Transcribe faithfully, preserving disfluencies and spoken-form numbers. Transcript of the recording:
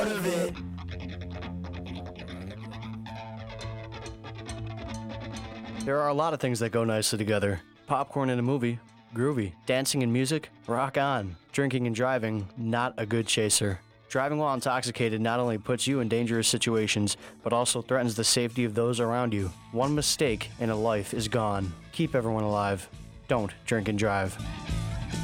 of it. There are a lot of things that go nicely together. Popcorn in a movie, groovy. Dancing and music, rock on. Drinking and driving, not a good chaser. Driving while intoxicated not only puts you in dangerous situations, but also threatens the safety of those around you. One mistake and a life is gone. Keep everyone alive. Don't drink and drive.